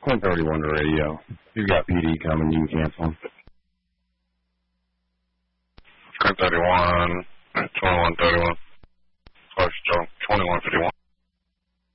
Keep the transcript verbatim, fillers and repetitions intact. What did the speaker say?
ten thirty-one to radio. You got P D coming, you can cancel them. ten thirty-one, twenty-one thirty-one, twenty-one fifty-one.